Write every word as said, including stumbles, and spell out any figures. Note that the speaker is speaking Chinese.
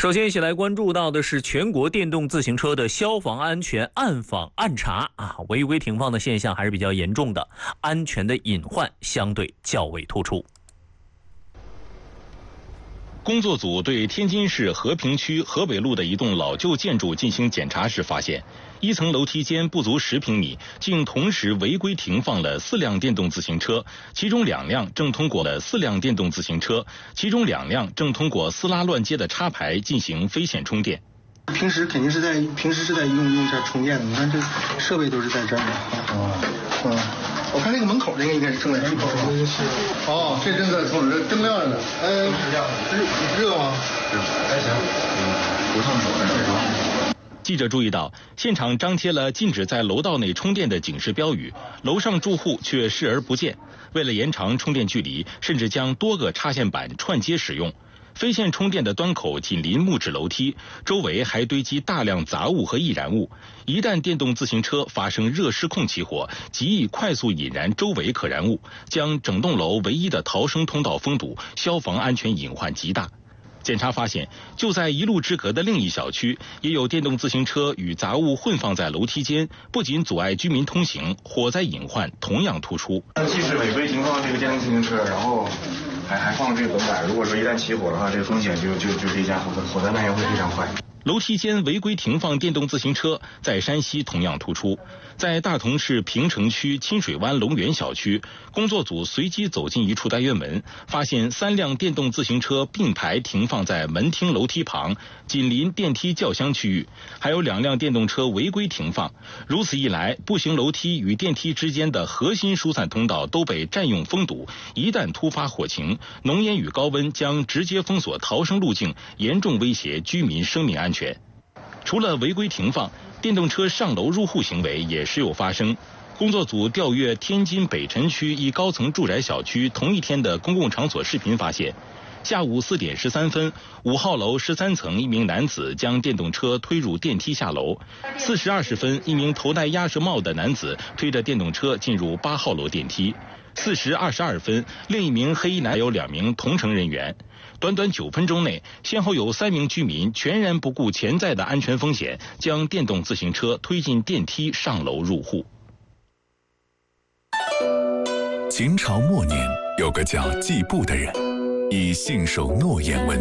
首先一起来关注到的是全国电动自行车的消防安全暗访暗查啊，违规停放的现象还是比较严重的，安全的隐患相对较为突出。 工作组对天津市和平区河北路的一栋老旧建筑进行检查时发现，一层楼梯间不足十平米，竟同时违规停放了四辆电动自行车，其中两辆正通过了四辆电动自行车，其中两辆正通过撕拉乱接的插排进行非线充电。 平时肯定是在平时是在用用这充电的，你看这设备都是在这儿的。哦，嗯。我看那个门口那个应该是正在充电。 哦，这正在充，这灯亮着呢。嗯，热热吗？热，还行。嗯，不烫手，但是热。 记者注意到，现场张贴了禁止在楼道内充电的警示标语，楼上住户却视而不见。为了延长充电距离，甚至将多个插线板串接使用。非线充电的端口紧邻木质楼梯，周围还堆积大量杂物和易燃物。一旦电动自行车发生热失控起火，极易快速引燃周围可燃物，将整栋楼唯一的逃生通道封堵，消防安全隐患极大。检查发现，就在一路之隔的另一小区，也有电动自行车与杂物混放在楼梯间，不仅阻碍居民通行，火灾隐患同样突出。 既是违规停放这个电动自行车，然后还还放这个本板，如果说一旦起火的话，这个风险就就就这家火火灾蔓延会非常快。 楼梯间违规停放电动自行车在山西同样突出。在大同市平城区清水湾龙源小区，工作组随机走进一处单元门，发现三辆电动自行车并排停放在门厅楼梯旁，紧邻电梯轿厢区域，还有两辆电动车违规停放。如此一来，步行楼梯与电梯之间的核心疏散通道都被占用封堵，一旦突发火情，浓烟与高温将直接封锁逃生路径，严重威胁居民生命安全。除了违规停放，电动车上楼入户行为也时有发生。工作组调阅天津北辰区一高层住宅小区同一天的公共场所视频发现，下午四点十三分，五号楼十三层一名男子将电动车推入电梯下楼。四时二十分，一名头戴鸭舌帽的男子推着电动车进入八号楼电梯。四时二十二分，另一名黑衣男有两名同乘人员。短短九分钟内，先后有三名居民全然不顾潜在的安全风险，将电动自行车推进电梯上楼入户。 秦朝末年，有个叫季布的人，以信守诺言闻